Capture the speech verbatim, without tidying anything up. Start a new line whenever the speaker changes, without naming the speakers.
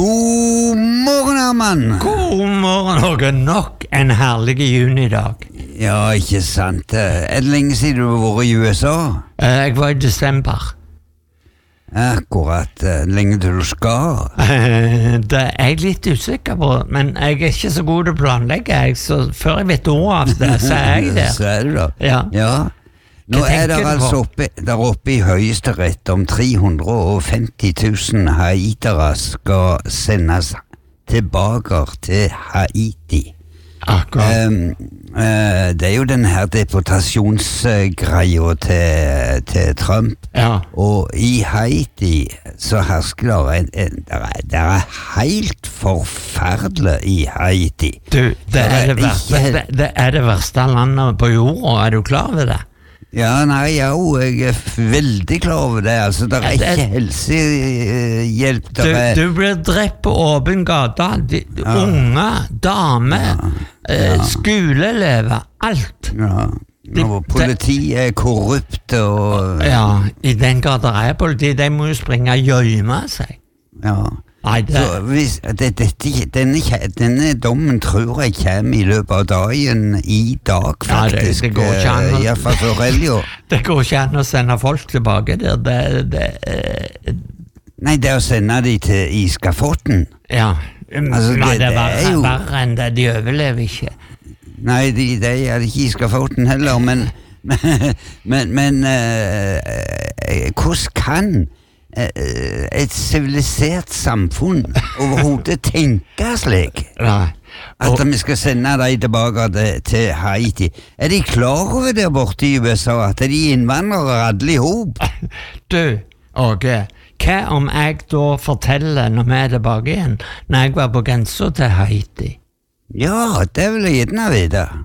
God morgen, Herman.
God morgen, og nok en herlig junidag.
Ja, ikke sant. Er det lenge siden du har vært i U S A?
Eh, Jeg var i desember.
Akkurat. eh, Lenge til du skal.
Eh, Det er jeg litt usikker på, men jeg er ikke så god til å planlegge, jeg, så før jeg vet ordet av det, så er jeg der.
Så er du da.
Ja.
Ja. Nå
Hva
er det
tenker du
altså
på?
oppe, der oppe i høyesterett om tre hundre og femti tusen haitere skal sendes tilbake til Haiti.
Akkurat.
Um, uh, det er jo den her deportasjonsgreia til, til Trump.
Ja.
Og i Haiti så hersker det en, en det, er, det er helt forferdelig i Haiti.
Du, det
Så
er det, verste,
ikke-
det, det er det verste landet på jorda, er du klar over det?
Ja, nei, ja, jeg er f- veldig klar over det. Altså, det er
Ja, det-
ikke helsehjelp.
Du,
Det er
du blir drept på åpen gata, de,
Ja.
unge, damer, eh, skoleelever, alt.
ja, og politiet er korrupt og
Ja, i den grad det er politi, de må jo springe og gjemme seg.
ja.
Nei, det,
Så hvis, det, dette, denne, denne dommen tror jeg kommer i løpet av dagen i dag,
Ja, det-
faktisk.
det går ikke an å-
I hvert fall for helga.
det går ikke an å sende folk tilbake der, det, det eh,
Nei, det er å sende de til i skafotten.
ja.
Altså,
Nei,
det-
det er
det
verre,
er jo-
verre enn det, de overlever ikke.
Nei, de, de er ikke i skafotten heller, men Men, men eh, eh, hvordan kan eh, et sivilisert samfunn overhodet tenke slik?
Nei.
At
Og,
vi skal sende dem tilbake til, til Haiti. Er de klar over der borte i U S A at de innvandrere alle i hop?
du, Åge, hva om jeg da forteller når vi er tilbake igjen, når jeg var på grensa til Haiti?
Ja, det vil jeg gjerne vite.